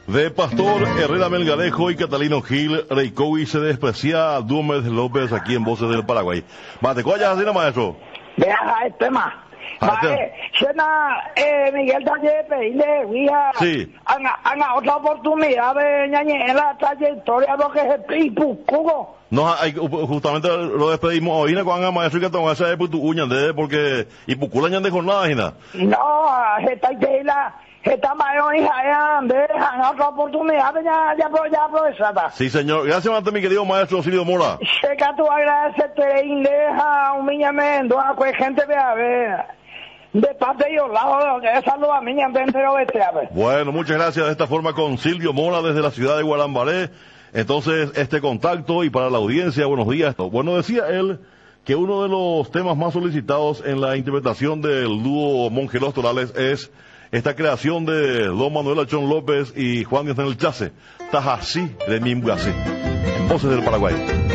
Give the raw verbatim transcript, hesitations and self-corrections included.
De Pastor Herrera Melgarejo y Catalino Gil, Reicowi se desprecia a Dúmez López aquí en Voces del Paraguay. Mate, ¿cuál es así, maestro? Vea el tema. Vale, suena eh, Miguel Talle pedirle, guía, sí. haga, haga otra oportunidad de ñañe en la trayectoria lo que es el Ipucugo. No, hay, justamente lo despedimos hoy, ¿no? Cuando maestro que tomar esa época tu uña, porque Ipucula ñan de jornada, ¿no? No, esta idea, esta mayor hija, ya, de otra oportunidad, ya, ya, ya aprovechada. Sí, señor. Gracias, mante, mi querido maestro Silvio Mora. Sé que tú agradeces, indeja, humíllame, no, pues gente, vea, vea. De parte de ellos, lado de saludo a mí, entero de este, a ver. Bueno, muchas gracias de esta forma con Silvio Mora desde la ciudad de Guarambaré. Entonces, este contacto y para la audiencia, buenos días. Bueno, decía él que uno de los temas más solicitados en la interpretación del dúo Monje Los Torales es esta creación de don Manuel Achón López y Juan Díaz en el Chase. Tajasí de Mimbuasí, en Voces del Paraguay.